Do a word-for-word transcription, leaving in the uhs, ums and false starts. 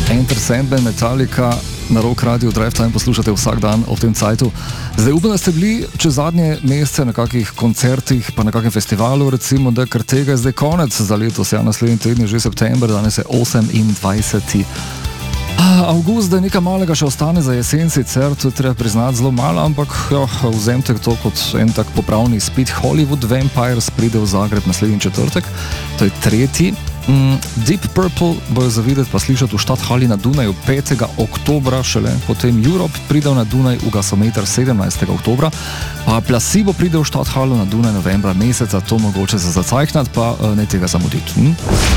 Enter Sandman, Metallica, na Rock Radio Drive Time poslušate vsak dan ob tem cajtu. Zdaj upam, da ste bili čez zadnje mesece na kakih koncertih, pa na kakem festivalu, recimo, da kar tega je zdaj konec za letos, ja, naslednji teden je že september, danes je osemindvajseti avgust, da je nekaj malega še ostane za jesen, sicer to je treba priznati zelo malo, ampak jo, vzemite to kot en tak popravni izpit. Hollywood Vampires pride v Zagreb naslednji četrtek, to je tretji. Mm, Deep Purple bojo zavideti pa slišati v Stadthalli na Dunaju petega oktobra, šele potem Europe pride na Dunaj v Gasometer sedemnajstega oktobra, pa Placebo pride v Stadthallo na Dunaj novembra meseca, to mogoče za zacajknat, pa ne tega zamuditi. Hm?